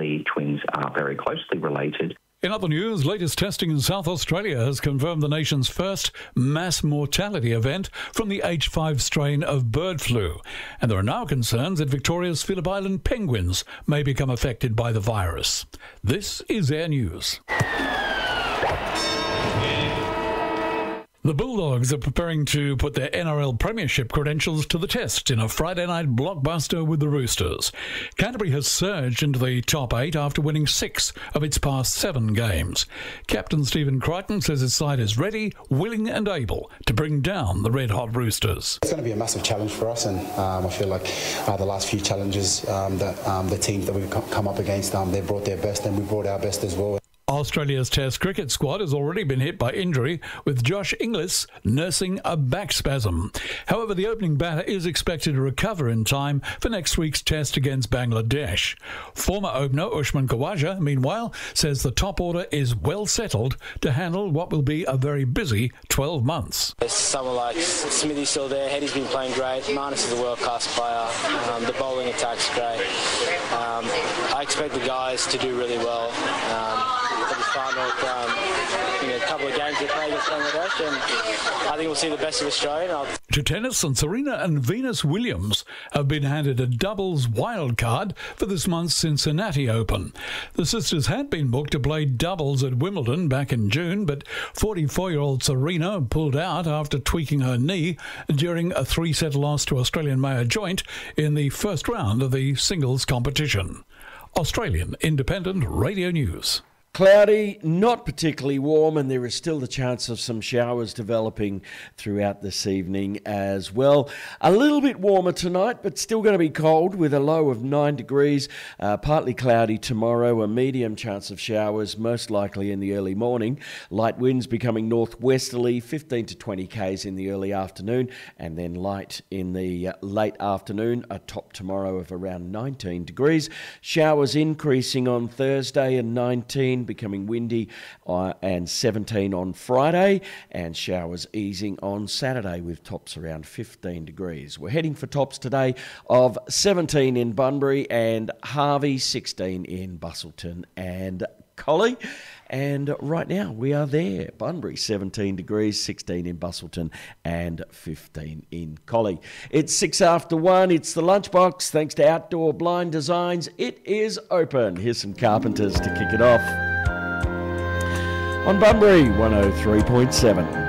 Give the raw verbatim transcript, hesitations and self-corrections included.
the twins are very closely related. In other news, latest testing in South Australia has confirmed the nation's first mass mortality event from the H five strain of bird flu. And there are now concerns that Victoria's Phillip Island penguins may become affected by the virus. This is Air News. The Bulldogs are preparing to put their N R L premiership credentials to the test in a Friday night blockbuster with the Roosters. Canterbury has surged into the top eight after winning six of its past seven games. Captain Stephen Crichton says his side is ready, willing and able to bring down the red-hot Roosters. It's going to be a massive challenge for us, and um, I feel like uh, the last few challenges um, that um, the teams that we've come up against, um, they brought their best and we brought our best as well. Australia's Test cricket squad has already been hit by injury, with Josh Inglis nursing a back spasm. However, the opening batter is expected to recover in time for next week's Test against Bangladesh. Former opener Usman Khawaja, meanwhile, says the top order is well settled to handle what will be a very busy twelve months. There's someone like Smithy's still there, Hedy's been playing great, Marnus is a world-class player, um, the bowling attack's great. Um, I expect the guys to do really well. Um, Final, um, you know, a couple of games they play against Bangladesh, and I think we'll see the best of Australia. I'll... To tennis, and Serena and Venus Williams have been handed a doubles wildcard for this month's Cincinnati Open. The sisters had been booked to play doubles at Wimbledon back in June, but forty-four-year-old Serena pulled out after tweaking her knee during a three-set loss to Australian Maya Joint in the first round of the singles competition. Australian Independent Radio News. Cloudy, not particularly warm, and there is still the chance of some showers developing throughout this evening as well. A little bit warmer tonight, but still going to be cold with a low of nine degrees. Uh, partly cloudy tomorrow, a medium chance of showers, most likely in the early morning. Light winds becoming northwesterly, fifteen to twenty k's in the early afternoon, and then light in the uh, late afternoon. A top tomorrow of around nineteen degrees. Showers increasing on Thursday and nineteen, becoming windy, uh, and seventeen on Friday, and showers easing on Saturday with tops around fifteen degrees. We're heading for tops today of seventeen in Bunbury and Harvey, sixteen in Busselton and Collie. And right now we are there. Bunbury, seventeen degrees, sixteen in Busselton and fifteen in Collie. It's six after one. It's the Lunchbox. Thanks to Outdoor Blind Designs, it is open. Here's some Carpenters to kick it off on Bunbury one oh three point seven.